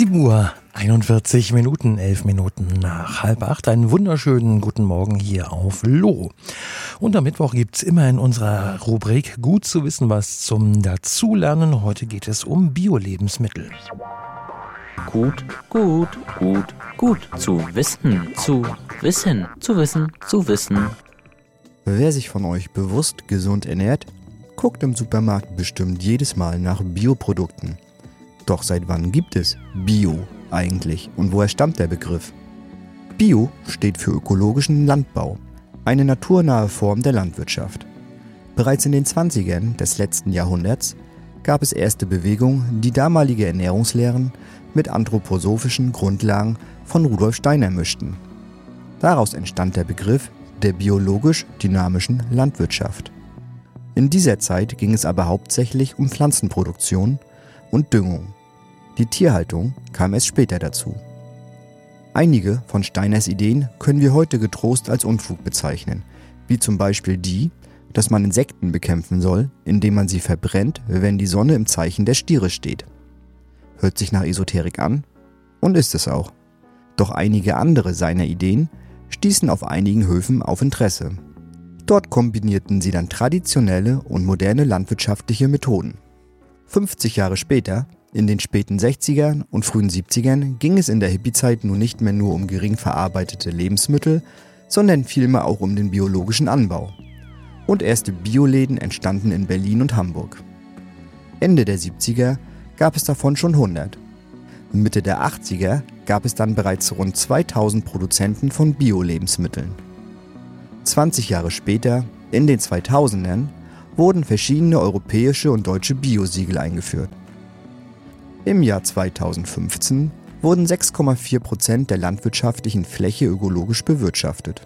7:41, 11 Minuten nach 7:30. Einen wunderschönen guten Morgen hier auf LO. Und am Mittwoch gibt's immer in unserer Rubrik Gut zu wissen was zum Dazulernen. Heute geht es um Bio-Lebensmittel. Gut zu wissen. Wer sich von euch bewusst gesund ernährt, guckt im Supermarkt bestimmt jedes Mal nach Bioprodukten. Doch seit wann gibt es Bio eigentlich und woher stammt der Begriff? Bio steht für ökologischen Landbau, eine naturnahe Form der Landwirtschaft. Bereits in den 20ern des letzten Jahrhunderts gab es erste Bewegungen, die damalige Ernährungslehren mit anthroposophischen Grundlagen von Rudolf Steiner mischten. Daraus entstand der Begriff der biologisch-dynamischen Landwirtschaft. In dieser Zeit ging es aber hauptsächlich um Pflanzenproduktion und Düngung. Die Tierhaltung kam erst später dazu. Einige von Steiners Ideen können wir heute getrost als Unfug bezeichnen, wie zum Beispiel die, dass man Insekten bekämpfen soll, indem man sie verbrennt, wenn die Sonne im Zeichen der Stiere steht. Hört sich nach Esoterik an und ist es auch. Doch einige andere seiner Ideen stießen auf einigen Höfen auf Interesse. Dort kombinierten sie dann traditionelle und moderne landwirtschaftliche Methoden. 50 Jahre später, in den späten 60ern und frühen 70ern, ging es in der Hippie-Zeit nun nicht mehr nur um gering verarbeitete Lebensmittel, sondern vielmehr auch um den biologischen Anbau. Und erste Bioläden entstanden in Berlin und Hamburg. Ende der 70er gab es davon schon 100. Mitte der 80er gab es dann bereits rund 2000 Produzenten von Bio-Lebensmitteln. 20 Jahre später, in den 2000ern, wurden verschiedene europäische und deutsche Biosiegel eingeführt. Im Jahr 2015 wurden 6,4% der landwirtschaftlichen Fläche ökologisch bewirtschaftet.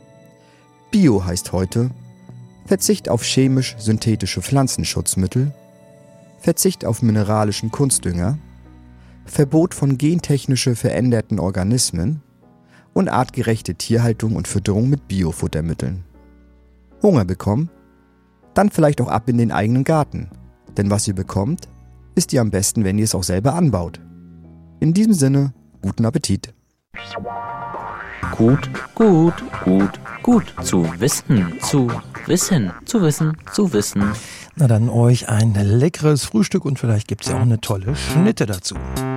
Bio heißt heute Verzicht auf chemisch-synthetische Pflanzenschutzmittel, Verzicht auf mineralischen Kunstdünger, Verbot von gentechnisch veränderten Organismen und artgerechte Tierhaltung und Fütterung mit Biofuttermitteln. Hunger bekommen? Dann vielleicht auch ab in den eigenen Garten. Denn was ihr bekommt, ist ihr am besten, wenn ihr es auch selber anbaut. In diesem Sinne, guten Appetit. Gut zu wissen. Na dann euch ein leckeres Frühstück und vielleicht gibt's ja auch eine tolle Schnitte dazu.